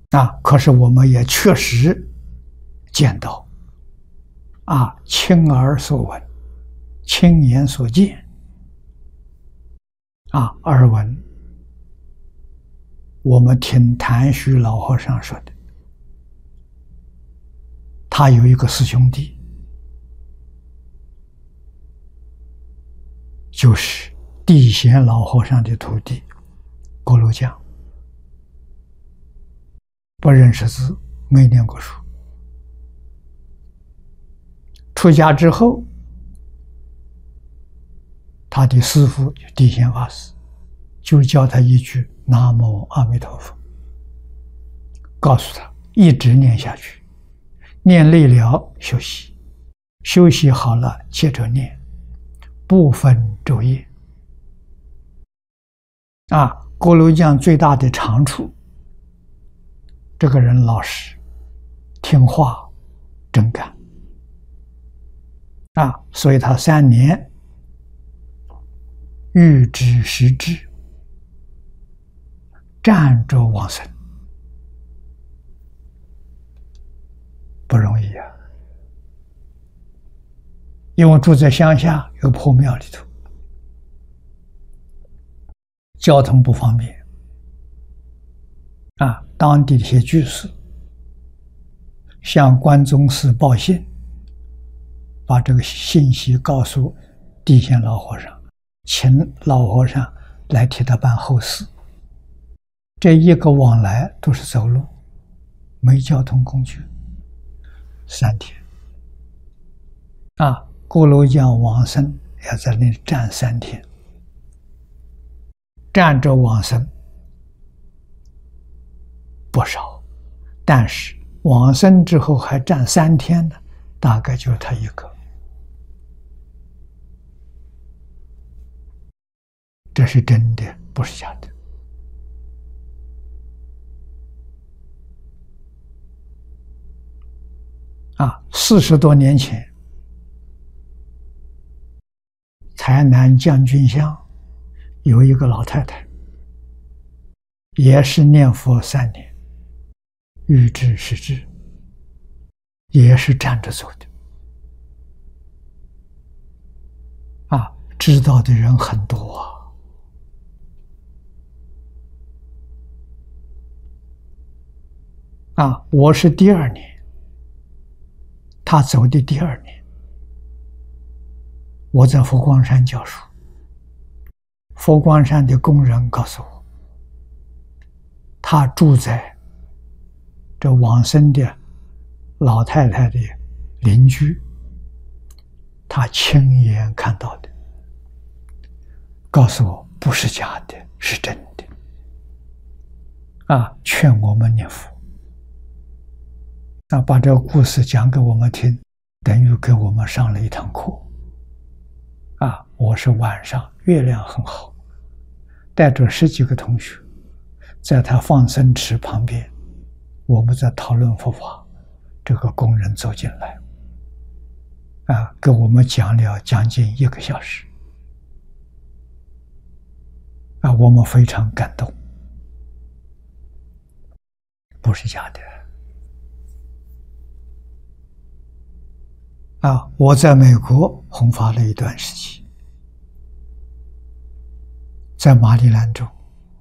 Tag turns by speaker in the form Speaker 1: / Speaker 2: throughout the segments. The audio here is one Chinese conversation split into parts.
Speaker 1: 可是我们也确实见到亲耳所闻，亲眼所见耳闻。我们听谭虚老和尚说的，他有一个师兄弟，就是地贤老和尚的徒弟郭庐江，不认识字，没念过书。出家之后，他的师父地贤法师就教他一句南无阿弥陀佛，告诉他一直念下去，念累了休息，休息好了接着念，不分昼夜。郭庐江最大的长处，这个人老实听话真干所以他3年欲知时至，站着往生，不容易因为住在乡下，有破庙里头，交通不方便当地的一些居士向关宗寺报信，把这个信息告诉地贤老和尚，请老和尚来替他办后事。这一个往来都是走路，没交通工具，3天郭庐江往生要在那里站3天，站着往生不少，但是往生之后还站3天呢，大概就是他一个。这是真的，不是假的40多年前，台南将军乡有一个老太太，也是念佛3年，欲知时至，也是站着走的知道的人很多我是第2年，他走的第2年，我在佛光山教书，佛光山的工人告诉我，他住在这往生的老太太的邻居，他亲眼看到的，告诉我不是假的，是真的劝我们念佛把这个故事讲给我们听，等于给我们上了一堂课我是晚上月亮很好，带着10几个同学，在他放生池旁边，我们在讨论佛法，这个工人走进来给我们讲了将近1个小时我们非常感动，不是假的我在美国弘法了一段时期，在马里兰州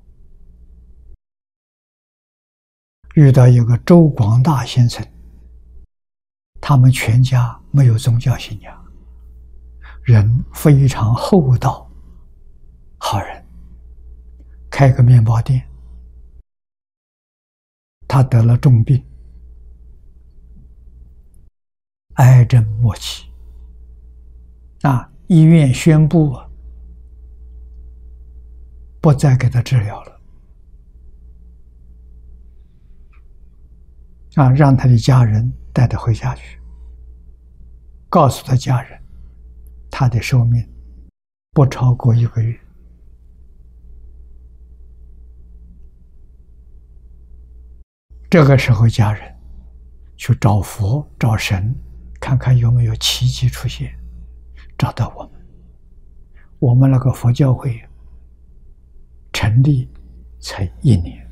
Speaker 1: 遇到一个周广大先生，他们全家没有宗教信仰，人非常厚道，好人，开个面包店，他得了重病，癌症末期医院宣布不再给他治疗了让他的家人带他回家去，告诉他家人他的寿命不超过1个月。这个时候家人去找佛找神，看看有没有奇迹出现，找到我们那个佛教会成立才1年